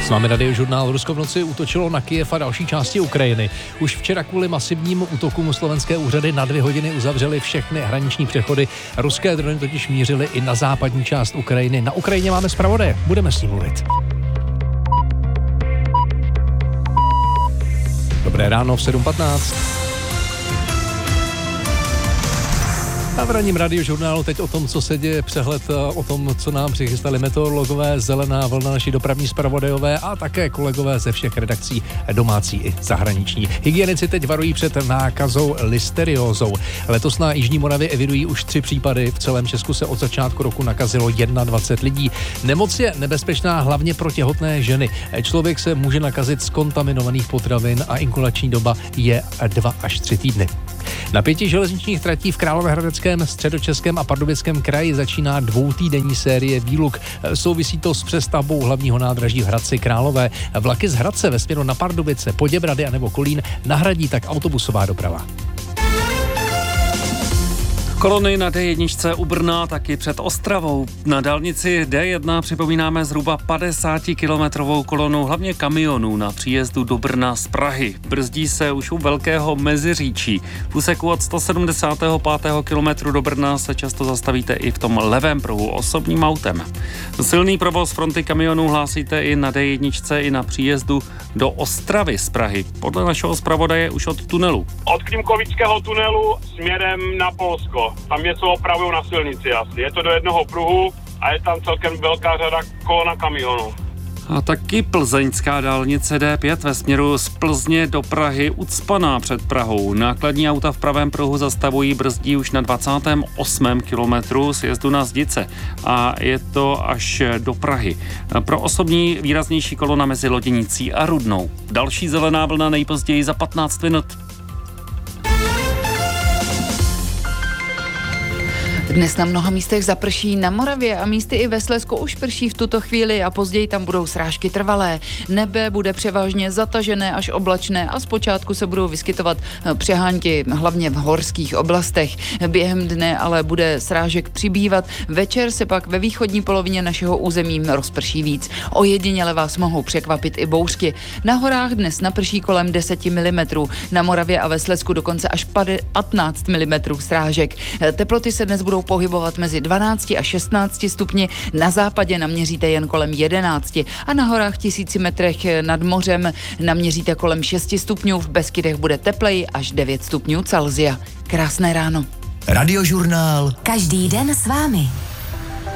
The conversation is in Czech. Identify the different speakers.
Speaker 1: S vámi Radiožurnál. Rusko v noci útočilo na Kyjev a další části Ukrajiny. Už včera kvůli masivnímu útoku slovenské úřady na 2 hodiny uzavřely všechny hraniční přechody. Ruské drony totiž mířily i na západní část Ukrajiny. Na Ukrajině máme zpravodaje, budeme s ním mluvit. Dobré ráno v 7:15. A v ranním Radiožurnálu teď o tom, co se děje, přehled o tom, co nám přichystali meteorologové, zelená vlna, naši dopravní zpravodajové a také kolegové ze všech redakcí domácí i zahraniční. Hygienici teď varují před nákazou listeriózou. Letos na Jižní Moravě evidují už 3 případy. V celém Česku se od začátku roku nakazilo 21 lidí. Nemoc je nebezpečná hlavně pro těhotné ženy. Člověk se může nakazit z kontaminovaných potravin a inkubační doba je 2 až 3 týdny. Na 5 železničních tratí v Královéhradeckém, Středočeském a Pardubickém kraji začíná 2týdenní série výluk. Souvisí to s přestavbou hlavního nádraží v Hradci Králové. Vlaky z Hradce ve směru na Pardubice, Poděbrady a nebo Kolín nahradí tak autobusová doprava.
Speaker 2: Kolony na D1 u Brna, taky před Ostravou. Na dálnici D1 připomínáme zhruba 50kilometrovou kolonu, hlavně kamionů na příjezdu do Brna z Prahy. Brzdí se už u Velkého Meziříčí. V úseku od 175. kilometru do Brna se často zastavíte i v tom levém pruhu osobním autem. Silný provoz fronty kamionů hlásíte i na D1 i na příjezdu do Ostravy z Prahy. Podle našeho zpravodaje už od tunelu.
Speaker 3: Od Klimkovického tunelu směrem na Polsko. Tam něco opravují na silnici asi. Je to do jednoho pruhu a je tam celkem velká řada kolona kamionů.
Speaker 2: A taky plzeňská dálnice D5 ve směru z Plzně do Prahy ucpaná před Prahou. Nákladní auta v pravém pruhu zastavují, brzdí už na 28. kilometru sjezdu na Zdice a je to až do Prahy. Pro osobní výraznější kolona mezi Loděnicí a Rudnou. Další zelená vlna nejpozději za 15 minut.
Speaker 4: Dnes na mnoha místech zaprší, na Moravě a místy i ve Slezsku už prší v tuto chvíli a později tam budou srážky trvalé. Nebe bude převážně zatažené až oblačné a zpočátku se budou vyskytovat přehánky hlavně v horských oblastech. Během dne ale bude srážek přibývat. Večer se pak ve východní polovině našeho území rozprší víc. Ojediněle vás mohou překvapit i bouřky. Na horách dnes naprší kolem 10 mm, na Moravě a ve Slezsku dokonce až 15 mm srážek. Teploty se dnes budou pohybovat mezi 12 a 16 stupni, na západě naměříte jen kolem 11 a na horách 1000 metrech nad mořem naměříte kolem 6 stupňů, v Beskydech bude tepleji až 9 stupňů Celsia. Krásné ráno.
Speaker 5: Radiožurnál.
Speaker 6: Každý den s vámi.